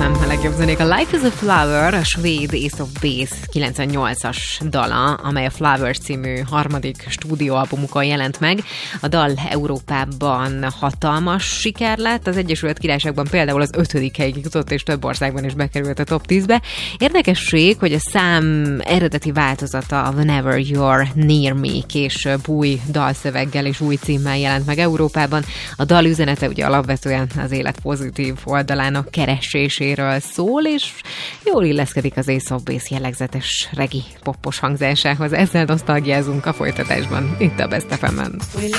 percben a legjobb zenék. A Life is a Flower, a svéd Ace of Base 98-as dala, amely a Flowers című harmadik stúdióalbumukon jelent meg. A dal Európában hatalmas siker lett, az Egyesült Királyságban például az 5. helyig jutott, és több országban is bekerült a top 10-be. Érdekesség, hogy a szám eredeti változata a Whenever You're Near Me később új dalszöveggel és új címmel jelent meg Európában. A dal üzenete ugye alapvetően az élet pozitív oldalának kereséséről szól, és jól illeszkedik az Ace of Base jellegzetes regi poppos hangzásához. Ezzel nosztalgiázunk a folytatásban, itt a Best FM-en.